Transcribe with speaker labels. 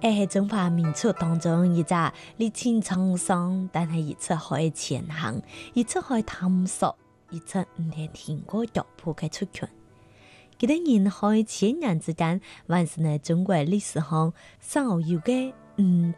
Speaker 1: 係中華民族當中一隻歷經滄桑，但係一直可以前行，一直可以探索，一直唔係停過腳步嘅族群。幾多年開千年之間，還是呢中國歷史上少有嘅